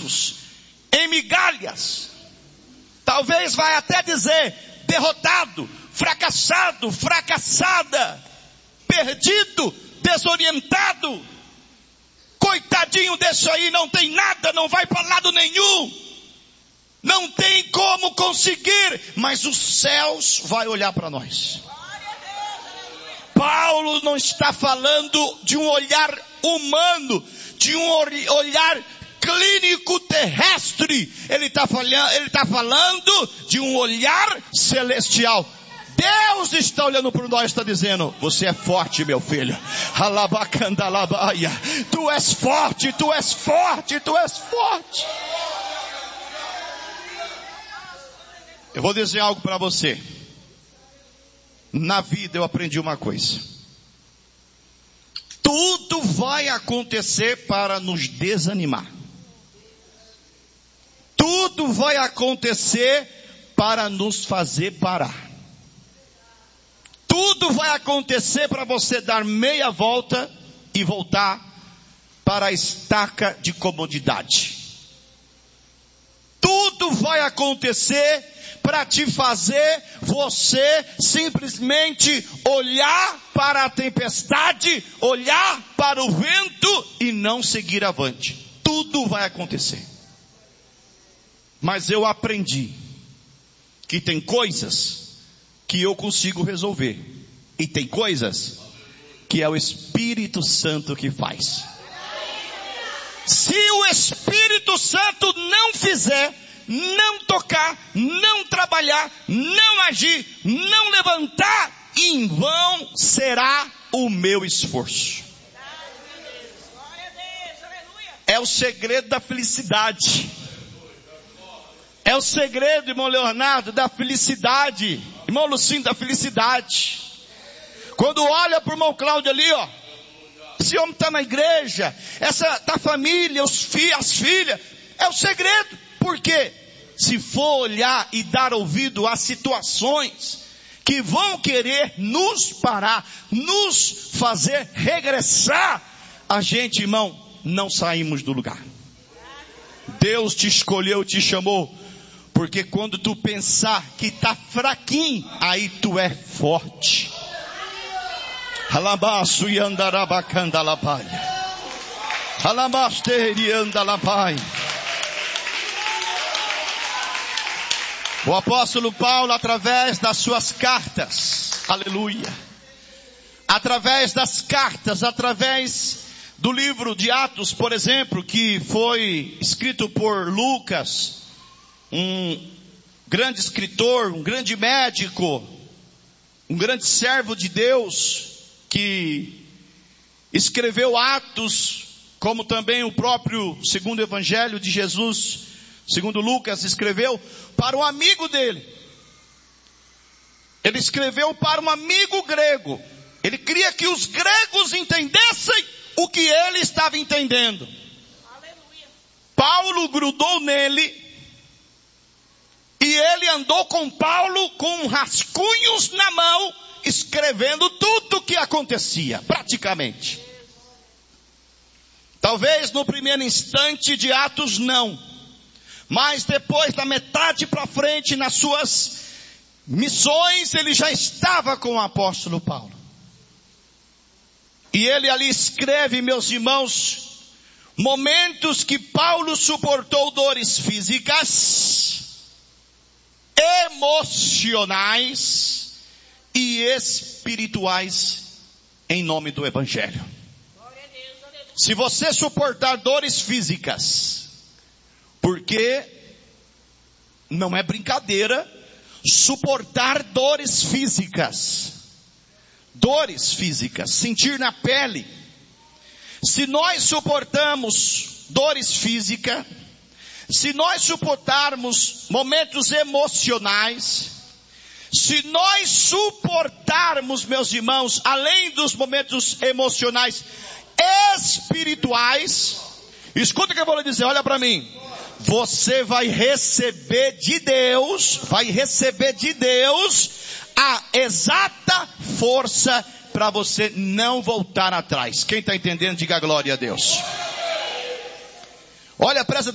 pedaços, em migalhas. Talvez vai até dizer derrotado, fracassado, fracassada, perdido, desorientado. Coitadinho desse aí, não tem nada, não vai para lado nenhum. Não tem como conseguir, mas os céus vai olhar para nós. Paulo não está falando de um olhar humano, de um olhar clínico terrestre. Ele está falando de um olhar celestial. Deus está olhando por nós, está dizendo: você é forte, meu filho. Alabacandalabaia. Tu és forte, tu és forte, tu és forte. Eu vou dizer algo para você. Na vida eu aprendi uma coisa. Tudo vai acontecer para nos desanimar. Tudo vai acontecer para nos fazer parar. Tudo vai acontecer para você dar meia volta e voltar para a estaca de comodidade. Tudo vai acontecer para te fazer você simplesmente olhar para a tempestade, olhar para o vento e não seguir avante. Tudo vai acontecer. Mas eu aprendi que tem coisas que eu consigo resolver. E tem coisas que é o Espírito Santo que faz. Se o Espírito Santo não fizer, não tocar, não trabalhar, não agir, não levantar, em vão será o meu esforço. É o segredo da felicidade. É o segredo, irmão Leonardo, da felicidade. Irmão Lucinho, da felicidade. Quando olha para o irmão Cláudio ali, ó. Esse homem está na igreja. Essa tá família, as filhas. É o segredo. Porque se for olhar e dar ouvido a situações que vão querer nos parar, nos fazer regressar, a gente, irmão, não saímos do lugar. Deus te escolheu, te chamou, porque quando tu pensar que está fraquinho, aí tu é forte. Alabaço e andarabacanda lapaia. Alabaster e andalapai. O apóstolo Paulo, através das suas cartas, aleluia, através das cartas, através do livro de Atos, por exemplo, que foi escrito por Lucas, um grande escritor, um grande médico, um grande servo de Deus, que escreveu Atos, como também o próprio segundo evangelho de Jesus, segundo Lucas, escreveu para um amigo dele. Ele escreveu para um amigo grego. Ele queria que os gregos entendessem o que ele estava entendendo. Aleluia. Paulo grudou nele e ele andou com Paulo com rascunhos na mão, escrevendo tudo o que acontecia, praticamente. Talvez no primeiro instante de Atos não, mas depois da metade para frente, nas suas missões, ele já estava com o apóstolo Paulo. E ele ali escreve, meus irmãos, momentos que Paulo suportou dores físicas, emocionais e espirituais em nome do Evangelho. Se você suportar dores físicas, porque não é brincadeira suportar dores físicas, sentir na pele. Se nós suportamos dores físicas, se nós suportarmos momentos emocionais, se nós suportarmos, meus irmãos, além dos momentos emocionais, espirituais, escuta o que eu vou lhe dizer, olha para mim. Você vai receber de Deus a exata força para você não voltar atrás. Quem está entendendo, diga glória a Deus. Olha, presta